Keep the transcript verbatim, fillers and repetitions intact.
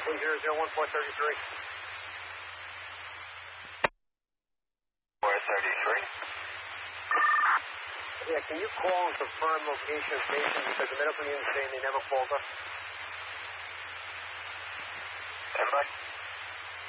Two zero zero one four thirty three. Four thirty three. Yeah, can you call and confirm location of station because the medical unit is saying they never called us? Everybody?